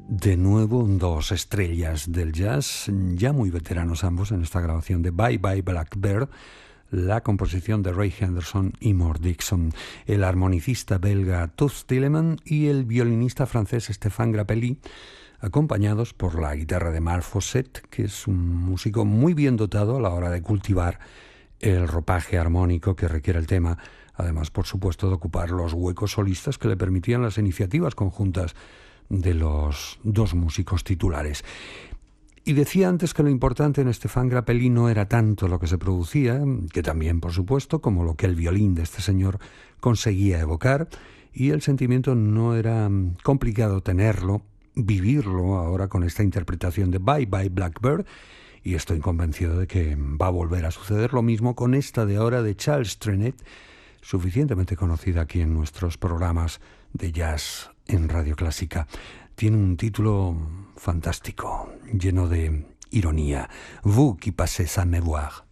De nuevo, dos estrellas del jazz, ya muy veteranos ambos en esta grabación de Bye Bye Blackbird, la composición de Ray Henderson y Mort Dixon, el armonicista belga Toots Thielemans y el violinista francés Stéphane Grappelli, acompañados por la guitarra de Marc Fosset, que es un músico muy bien dotado a la hora de cultivar el ropaje armónico que requiere el tema, además, por supuesto, de ocupar los huecos solistas que le permitían las iniciativas conjuntas de los dos músicos titulares. Y decía antes que lo importante en Stéphane Grappelli no era tanto lo que se producía, que también, por supuesto, como lo que el violín de este señor conseguía evocar, y el sentimiento no era complicado tenerlo, vivirlo ahora con esta interpretación de Bye Bye Blackbird, y estoy convencido de que va a volver a suceder lo mismo con esta de ahora de Charles Trenet, suficientemente conocida aquí en nuestros programas de jazz en Radio Clásica. Tiene un título fantástico, lleno de ironía. Vous qui passez sans me voir.